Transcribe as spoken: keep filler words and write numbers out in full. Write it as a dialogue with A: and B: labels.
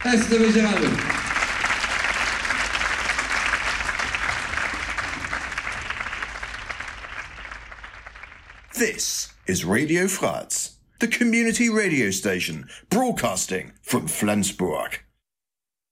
A: Reste misérable.
B: This is Radio Fratz, the community radio station broadcasting from Flensburg.